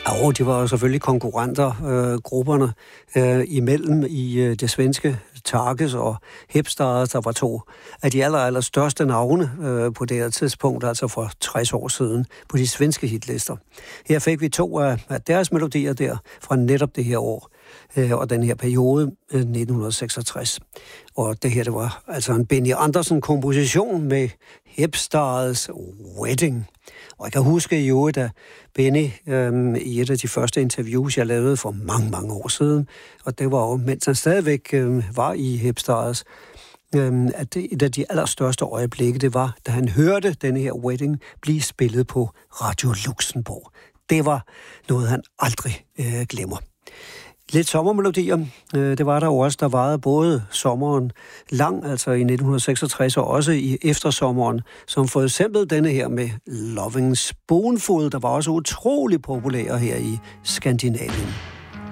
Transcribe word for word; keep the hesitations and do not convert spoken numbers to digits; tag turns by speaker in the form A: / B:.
A: Og de var jo selvfølgelig konkurrenter, øh, grupperne øh, imellem i øh, det svenske Targes og Hepstars, der var to af de aller, aller største navne øh, på det her tidspunkt, altså for tres år siden, på de svenske hitlister. Her fik vi to af, af deres melodier der fra netop det her år øh, og den her periode, øh, nitten seksogtres. Og det her, det var altså en Benny Andersen-komposition med Hepstars Wedding. Og jeg kan huske i øvrigt, at Benny øhm, i et af de første interviews, jeg lavede for mange, mange år siden, og det var jo, mens han stadigvæk øhm, var i Hepstars, øhm, at det, et af de allerstørste øjeblikke, det var, da han hørte denne her Wedding blive spillet på Radio Luxembourg. Det var noget, han aldrig øh, glemmer. Lidt sommermelodier, det var der jo også, der varede både sommeren lang, altså i nitten seksogtres, og også i eftersommeren, som for eksempel denne her med Loving Spoonful, der var også utrolig populær her i Skandinavien.